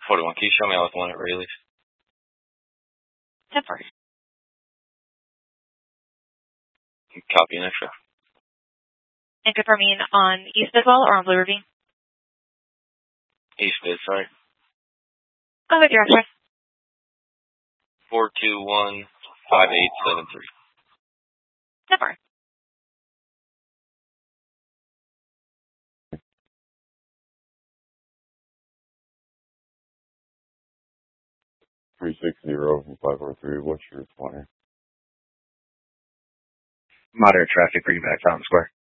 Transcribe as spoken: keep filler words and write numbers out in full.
forty-one, can you show me out with one at Rayleigh's? ten four. Copy an extra. And confirming on East as well or on Blue Ravine? East is, sorry. Go with your extra. four two one, five eight seven three. ten four. three six zero from five four three, what's your responder? Moderate traffic, bring back Fountain Square.